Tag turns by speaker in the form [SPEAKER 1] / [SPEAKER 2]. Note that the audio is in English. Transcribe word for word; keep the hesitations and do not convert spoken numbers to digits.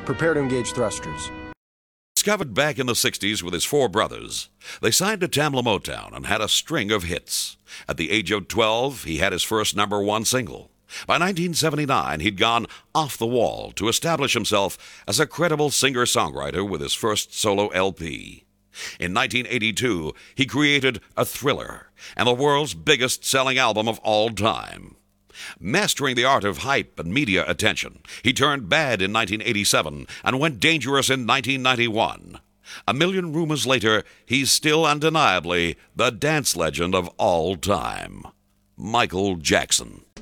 [SPEAKER 1] Prepare to engage thrusters.
[SPEAKER 2] Discovered back in the sixties with his four brothers, they signed to Tamla Motown and had a string of hits. At the age of twelve, he had his first number one single. By nineteen seventy-nine, he'd gone off the wall to establish himself as a credible singer-songwriter with his first solo L P. In nineteen eighty-two, he created a thriller and the world's biggest selling album of all time. Mastering the art of hype and media attention, he turned bad in nineteen eighty-seven and went dangerous in nineteen ninety-one. A million rumors later, he's still undeniably the dance legend of all time, Michael Jackson.